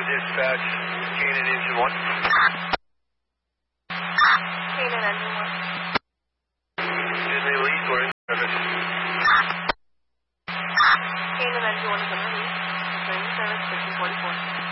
dispatch, Canaan engine 1. Canaan engine 1. Disney lead, we're in service. Canaan engine 1 is in release. Returning service 1544.